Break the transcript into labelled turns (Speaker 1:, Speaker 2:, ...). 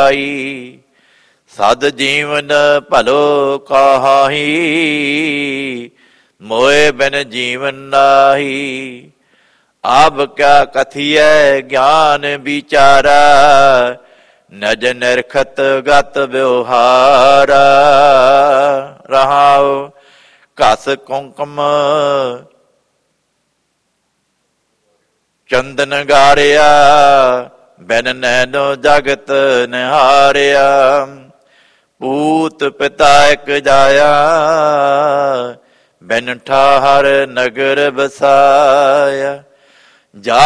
Speaker 1: ਜਾਈ। ਸਦ ਜੀਵਨ ਭਲੋ ਕਾਹੀ, ਮੋਏ ਬਿਨ ਜੀਵਨ ਨਾਹੀ। ਆਬ ਕਿਆ ਕਥੀਐ ਗਿਆਨ ਵਿਚਾਰਾ, ਨਜ ਨਿਰਖਤ ਗਤ ਵਿਵਹਾਰਾ। ਰਹਾਉ ਘਸ ਕੁੰਕਮ ਚੰਦਨ ਗਾਰਿਆ, ਬਿਨ ਨੈਨੋ ਜਗਤ ਨਿਹਾਰਿਆ। ਪੂਤ ਪਿਤਾ ਇਕ ਜਾਇਆ, ਬਿਨ ਠਾਹਰ ਨਗਰ ਬਸਾਇਆ। ਜਾ